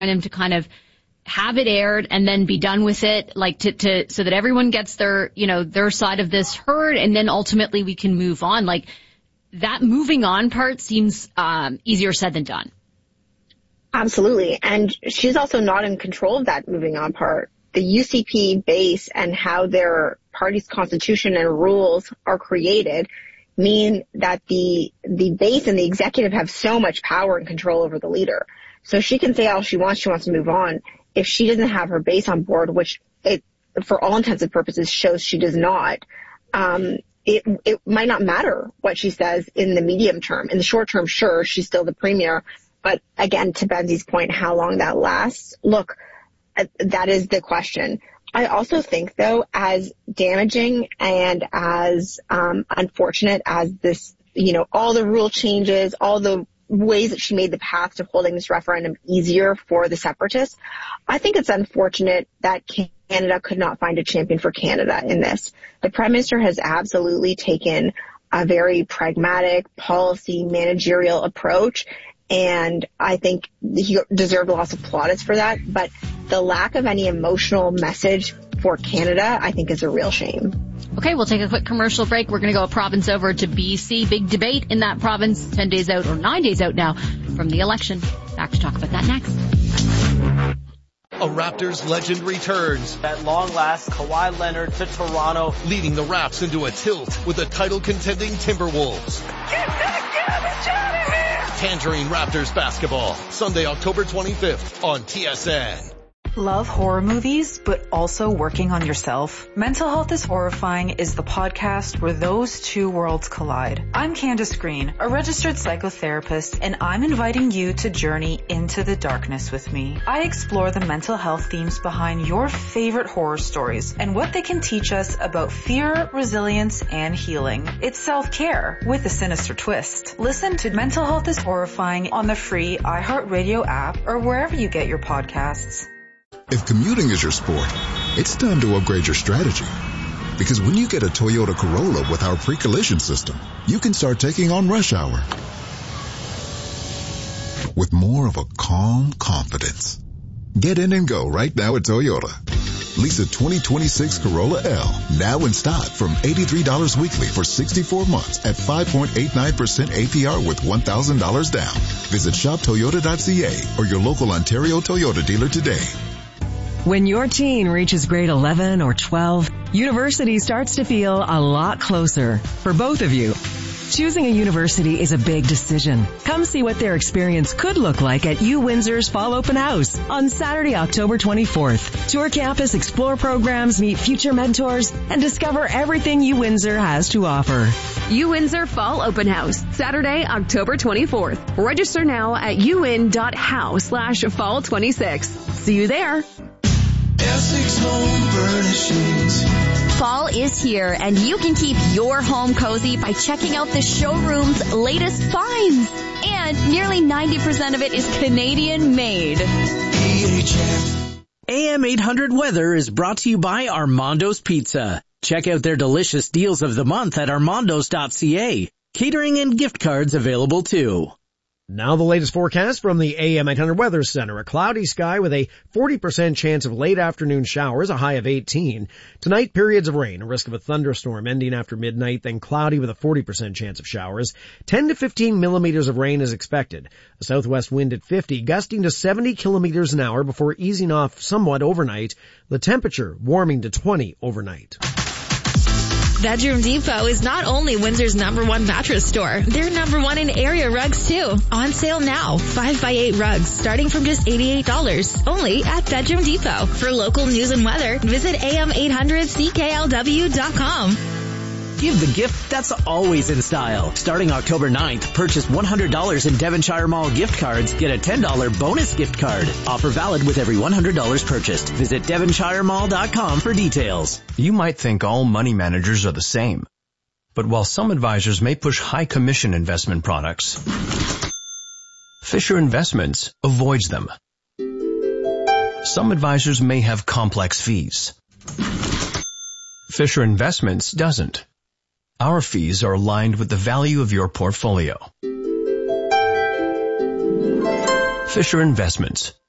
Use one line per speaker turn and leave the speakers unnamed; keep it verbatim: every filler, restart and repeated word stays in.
him to kind of have it aired and then be done with it, like to, to, so that everyone gets their, you know, their side of this heard, and then ultimately we can move on. Like, that moving on part seems, um, easier said than done.
Absolutely. And she's also not in control of that moving on part. The U C P base and how their party's constitution and rules are created mean that the, the base and the executive have so much power and control over the leader. So she can say all she wants, she wants to move on. If she doesn't have her base on board, which it, for all intents and purposes, shows she does not, um, it, it might not matter what she says in the medium term. In the short term, sure, she's still the premier. But again, to Benzie's point, how long that lasts, look, that is the question. I also think, though, as damaging and as um, unfortunate as this, you know, all the rule changes, all the ways that she made the path to holding this referendum easier for the separatists, I think it's unfortunate that Canada could not find a champion for Canada in this. The Prime Minister has absolutely taken a very pragmatic, policy, managerial approach, and I think he deserved lots of plaudits for that. But the lack of any emotional message for Canada, I think, is a real shame.
Okay, we'll take a quick commercial break. We're going to go a province over to B C. Big debate in that province, ten days out or nine days out now from the election. Back to talk about that next.
A Raptors legend returns.
At long last, Kawhi Leonard to Toronto,
leading the Raps into a tilt with the title-contending Timberwolves.
Get that garbage out of here!
Tangerine Raptors basketball, Sunday, October twenty-fifth on T S N.
Love horror movies, but also working on yourself? Mental Health is Horrifying is the podcast where those two worlds collide. I'm Candace Green, a registered psychotherapist, and I'm inviting you to journey into the darkness with me. I explore the mental health themes behind your favorite horror stories and what they can teach us about fear, resilience, and healing. It's self-care with a sinister twist. Listen to Mental Health is Horrifying on the free iHeartRadio app or wherever you get your podcasts.
If commuting is your sport, it's time to upgrade your strategy. Because when you get a Toyota Corolla with our pre-collision system, you can start taking on rush hour with more of a calm confidence. Get in and go right now at Toyota. Lease a twenty twenty-six Corolla L now in stock from eighty-three dollars weekly for sixty-four months at five point eight nine percent A P R with one thousand dollars down. Visit shop toyota dot c a or your local Ontario Toyota dealer today.
When your teen reaches grade eleven or twelve, university starts to feel a lot closer for both of you. Choosing a university is a big decision. Come see what their experience could look like at U Windsor's Fall Open House on Saturday, October twenty-fourth. Tour campus, explore programs, meet future mentors, and discover everything U Windsor has to offer.
U Windsor Fall Open House, Saturday, October twenty-fourth. Register now at uwin.house slash fall 26. See you there.
Essex Home Furnishings.
Fall is here, and you can keep your home cozy by checking out the showroom's latest finds. And nearly ninety percent of it is Canadian made.
A M eight hundred Weather is brought to you by Armando's Pizza. Check out their delicious deals of the month at armandos dot c a. Catering and gift cards available too.
Now the latest forecast from the A M eight hundred Weather Center. A cloudy sky with a forty percent chance of late afternoon showers, a high of eighteen. Tonight, periods of rain, a risk of a thunderstorm ending after midnight, then cloudy with a forty percent chance of showers. ten to fifteen millimeters of rain is expected. A southwest wind at fifty, gusting to seventy kilometers an hour before easing off somewhat overnight. The temperature warming to twenty overnight.
Bedroom Depot is not only Windsor's number one mattress store, they're number one in area rugs too. On sale now, five by eight rugs starting from just eighty-eight dollars. Only at Bedroom Depot. For local news and weather, visit A M eight hundred C K L W dot com.
Give the gift that's always in style. Starting October ninth, purchase one hundred dollars in Devonshire Mall gift cards. Get a ten dollars bonus gift card. Offer valid with every one hundred dollars purchased. Visit devonshire mall dot com for details.
You might think all money managers are the same. But while some advisors may push high commission investment products, Fisher Investments avoids them. Some advisors may have complex fees. Fisher Investments doesn't. Our fees are aligned with the value of your portfolio. Fisher Investments.